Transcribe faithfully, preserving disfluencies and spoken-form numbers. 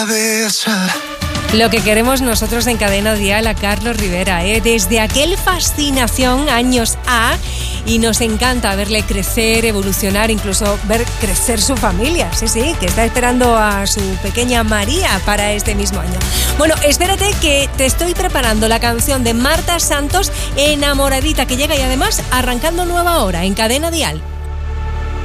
Lo que queremos nosotros en Cadena Dial a Carlos Rivera, ¿eh? Desde aquel Fascinación años A, y nos encanta verle crecer, evolucionar, incluso ver crecer su familia. Sí, sí, que está esperando a su pequeña María para este mismo año. Bueno, espérate que te estoy preparando la canción de Marta Santos, Enamoradita, que llega y además arrancando nueva hora en Cadena Dial.